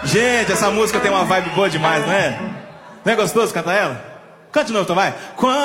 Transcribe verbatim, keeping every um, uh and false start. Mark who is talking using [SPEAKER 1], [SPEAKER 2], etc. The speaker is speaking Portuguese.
[SPEAKER 1] Gente, essa música tem uma vibe boa demais, não é? Não é gostoso cantar ela? Cante de novo, então vai. Quando